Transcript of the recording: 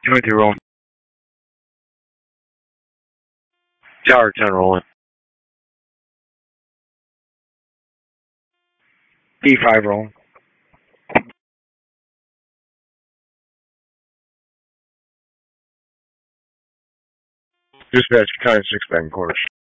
Timothy rolling. Tower 10 rolling. D5 rolling. Dispatch, kind of 6 back and quarters.